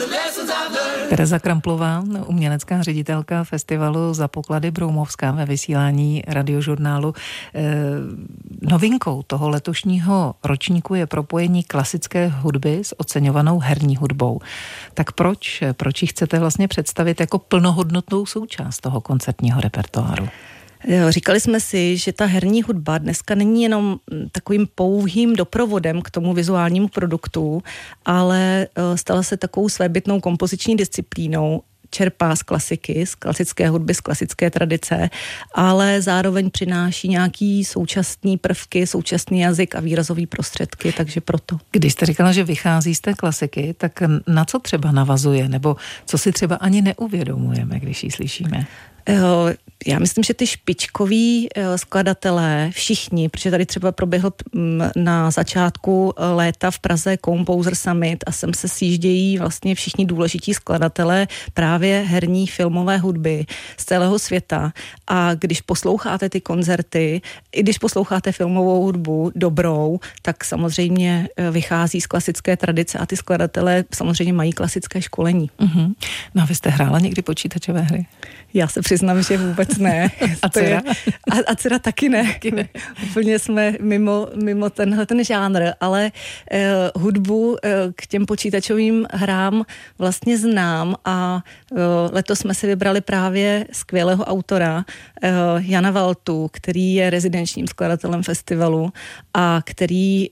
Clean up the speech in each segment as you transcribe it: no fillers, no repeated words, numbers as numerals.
Tereza Kramplová, umělecká ředitelka festivalu Za poklady Broumovská ve vysílání Radiožurnálu. Novinkou toho letošního ročníku je propojení klasické hudby s oceňovanou herní hudbou. Tak proč ji chcete vlastně představit jako plnohodnotnou součást toho koncertního repertoáru? Říkali jsme si, že ta herní hudba dneska není jenom takovým pouhým doprovodem k tomu vizuálnímu produktu, ale stala se takovou svébytnou kompoziční disciplínou, čerpá z klasiky, z klasické hudby, z klasické tradice, ale zároveň přináší nějaký současný prvky, současný jazyk a výrazový prostředky, takže proto. Když jste říkala, že vychází z té klasiky, tak na co třeba navazuje, nebo co si třeba ani neuvědomujeme, když ji slyšíme? Já myslím, že ty špičkoví skladatelé, všichni, protože tady třeba proběhl na začátku léta v Praze Composer Summit a sem se sjíždějí vlastně všichni důležití skladatelé právě herní filmové hudby z celého světa. A když posloucháte ty koncerty, i když posloucháte filmovou hudbu dobrou, tak samozřejmě vychází z klasické tradice a ty skladatelé samozřejmě mají klasické školení. Uh-huh. No a vy jste hrála někdy počítačové hry? Já se přiznám, že vůbec ne. A dcera? A dcera taky ne. Úplně jsme mimo tenhle ten žánr, ale hudbu k těm počítačovým hrám vlastně znám a letos jsme si vybrali právě skvělého autora Jana Valtu, který je rezidenčním skladatelem festivalu a který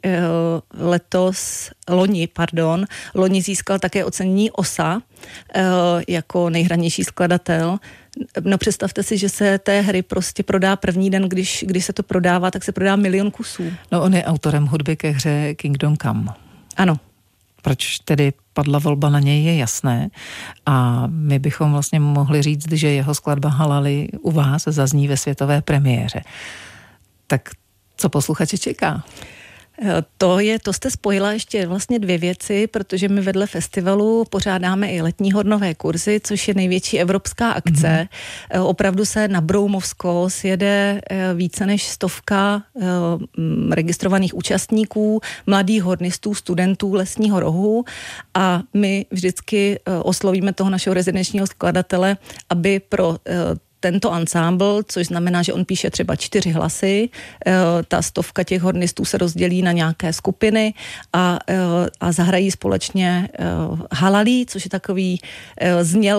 loni získal také ocenění OSA jako nejhranější skladatel. No představte si, že se té hry prostě prodá první den, když se to prodává, tak se prodá 1 000 000 kusů. No on je autorem hudby ke hře Kingdom Come. Ano. Proč tedy padla volba na něj, je jasné. A my bychom vlastně mohli říct, že jeho skladba Halali u vás zazní ve premiéře. Tak co posluchače čeká? To jste spojila ještě vlastně 2 věci, protože my vedle festivalu pořádáme i letní hornové kurzy, což je největší evropská akce. Opravdu se na Broumovsko sjede více než 100 registrovaných účastníků, mladých hornistů, studentů Lesního rohu a my vždycky oslovíme toho našeho rezidenčního skladatele, aby pro tento ansámbl, což znamená, že on píše třeba 4 hlasy, ta 100 těch hornistů se rozdělí na nějaké skupiny a zahrají společně Halali, což je takový zněl